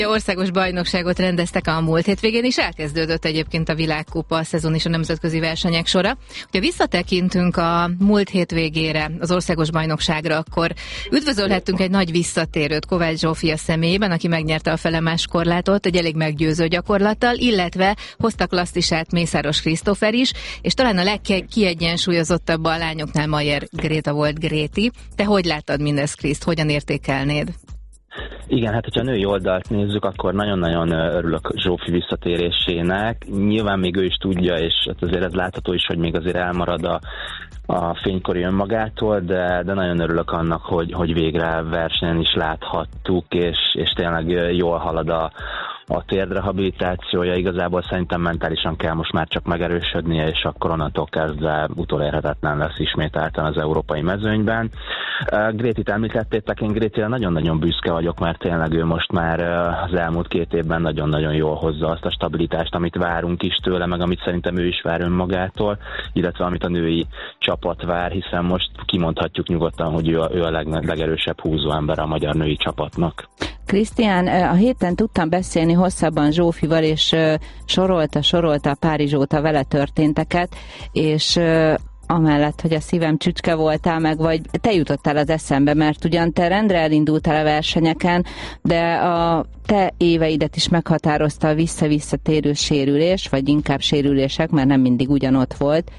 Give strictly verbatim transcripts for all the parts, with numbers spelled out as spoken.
Országos bajnokságot rendeztek a múlt hétvégén, és elkezdődött egyébként a világkupa, a szezon és a nemzetközi versenyek sora. Ha visszatekintünk a múlt hétvégére, az országos bajnokságra, akkor üdvözölhettünk egy nagy visszatérőt Kovács Zsófia személyében, aki megnyerte a felemás korlátot egy elég meggyőző gyakorlattal, illetve hozta klasszisát Mészáros Krisztófer is, és talán a legkiegyensúlyozottabb a lányoknál Mayer Gréta volt Gréti. Te hogy láttad mindezt, Kriszt? Hogyan értékelnéd? Igen, hát hogyha a női oldalt nézzük, akkor nagyon-nagyon örülök Zsófi visszatérésének. Nyilván még ő is tudja, és azért ez látható is, hogy még azért elmarad a, a fénykori önmagától, de, de nagyon örülök annak, hogy, hogy végre versenyen is láthattuk, és, és tényleg jól halad a a térdrehabilitációja. Igazából szerintem mentálisan kell most már csak megerősödnie, és akkor onnantól kezdve utolérhetetlen lesz ismételten az európai mezőnyben. Grétit említettétek, én Grétire nagyon-nagyon büszke vagyok, mert tényleg ő most már az elmúlt két évben nagyon-nagyon jól hozza azt a stabilitást, amit várunk is tőle, meg amit szerintem ő is vár önmagától, illetve amit a női csapat vár, hiszen most kimondhatjuk nyugodtan, hogy ő a, ő a leg, legerősebb húzóember a magyar női csapatnak. Krisztián, a héten tudtam beszélni hosszabban Zsófival, és sorolta, sorolta a Párizs óta vele történteket, és amellett, hogy a szívem csücske voltál meg, vagy te jutottál az eszembe, mert ugyan te rendre elindultál a versenyeken, de a te éveidet is meghatározta a vissza-visszatérő sérülés, vagy inkább sérülések, mert nem mindig ugyanott volt.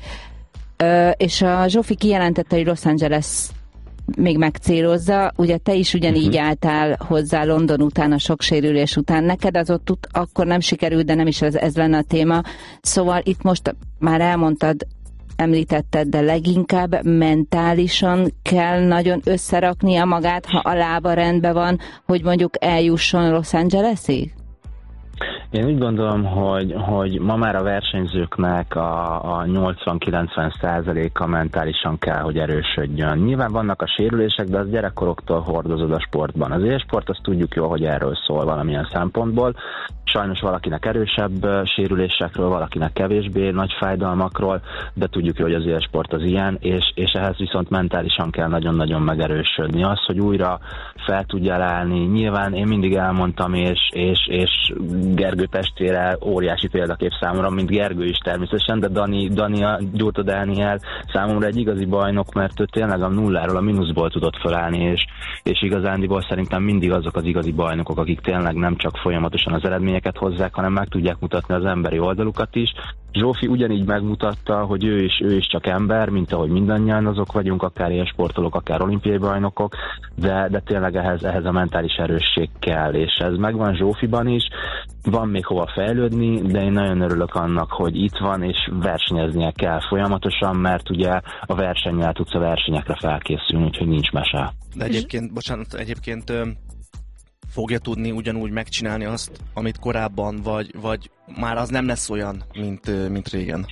És a Zsófi kijelentette, hogy Los Angeles még megcélozza, ugye te is ugyanígy uh-huh. álltál hozzá London után, a sok sérülés után. Neked az ott akkor nem sikerült, de nem is ez, ez lenne a téma. Szóval itt most már elmondtad, említetted, de leginkább mentálisan kell nagyon összeraknia magát, ha a lába rendben van, hogy mondjuk eljusson Los Angelesig? Én úgy gondolom, hogy, hogy ma már a versenyzőknek a, a nyolcvan-kilencven százaléka mentálisan kell, hogy erősödjön. Nyilván vannak a sérülések, de az gyerekkoroktól hordozod a sportban. Az élsport, azt tudjuk jól, hogy erről szól valamilyen szempontból. Sajnos valakinek erősebb sérülésekről, valakinek kevésbé nagy fájdalmakról, de tudjuk jól, hogy az élsport az ilyen, és, és ehhez viszont mentálisan kell nagyon-nagyon megerősödni. Az, hogy újra fel tudjál állni. Nyilván én mindig elmondtam, és, és, és Gergő testvére óriási példakép számomra, mint Gergő is természetesen, de Dani, Dani a Gyurta Dániel számomra egy igazi bajnok, mert ő tényleg a nulláról, a mínuszból tudott felállni, és, és igazándiból szerintem mindig azok az igazi bajnokok, akik tényleg nem csak folyamatosan az eredményeket hozzák, hanem meg tudják mutatni az emberi oldalukat is. Zsófi ugyanígy megmutatta, hogy ő is, ő is csak ember, mint ahogy mindannyian azok vagyunk, akár ilyen sportolók, akár olimpiai bajnokok, de, de tényleg ehhez, ehhez a mentális erősség kell, és ez megvan Zsófiban is, van még hova fejlődni, de én nagyon örülök annak, hogy itt van, és versenyeznie kell folyamatosan, mert ugye a versennyel tudsz a versenyekre felkészülni, úgyhogy nincs mese. De egyébként, bocsánat, egyébként fogja tudni ugyanúgy megcsinálni azt, amit korábban, vagy, vagy már az nem lesz olyan, mint, mint régen?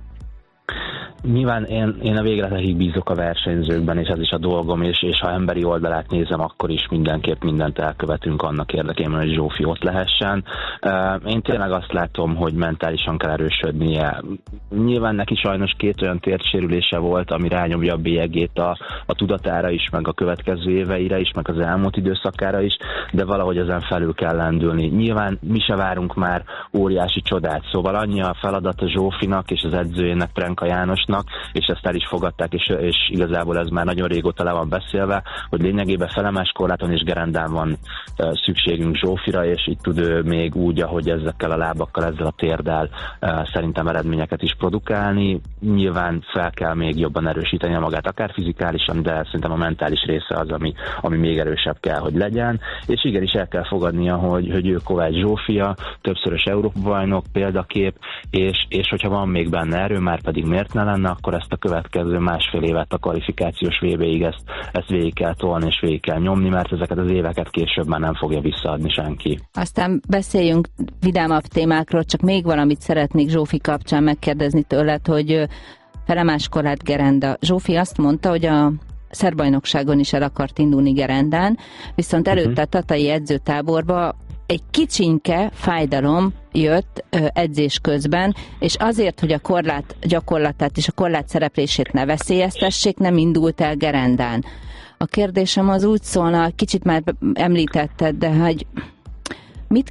Nyilván én, én a végletekig bízok a versenyzőkben, és ez is a dolgom, és, és ha emberi oldalát nézem, akkor is mindenképp mindent elkövetünk annak érdekében, hogy Zsófi ott lehessen. Én tényleg azt látom, hogy mentálisan kell erősödnie. Nyilván neki sajnos két olyan térdsérülése volt, ami rányomja a bélyegét a, a tudatára is, meg a következő éveire is, meg az elmúlt időszakára is, de valahogy ezen felül kell lendülni. Nyilván mi se várunk már óriási csodát, szóval annyi a feladat a Zsófinak és az edzőjének, Prenka Jánosnak, és ezt el is fogadták, és, és igazából ez már nagyon régóta le van beszélve, hogy lényegében felemás korláton és gerendán van uh, szükségünk Zsófira, és itt tud ő még úgy, ahogy ezekkel a lábakkal, ezzel a térdel uh, szerintem eredményeket is produkálni. Nyilván fel kell még jobban erősíteni magát, akár fizikálisan, de szerintem a mentális része az, ami, ami még erősebb kell, hogy legyen, és igenis el kell fogadnia, hogy, hogy ő Kovács Zsófia, többszörös Európa-bajnok, példakép, és, és hogyha van még benne erő, már pedig miért ne lenne, akkor ezt a következő másfél évet a kvalifikációs vé béig ezt, ezt végig kell tolni és végig kell nyomni, mert ezeket az éveket később már nem fogja visszaadni senki. Aztán beszéljünk vidámabb témákról, csak még valamit szeretnék Zsófi kapcsán megkérdezni tőled, hogy felemás korlát gerenda. Zsófi azt mondta, hogy a szerbajnokságon is el akart indulni gerendán, viszont előtte uh-huh. a tatai edzőtáborba egy kicsinke fájdalom jött ö, edzés közben, és azért, hogy a korlát gyakorlatát és a korlát szereplését ne veszélyeztessék, nem indult el gerendán. A kérdésem az úgy szólna, kicsit már említetted, de hogy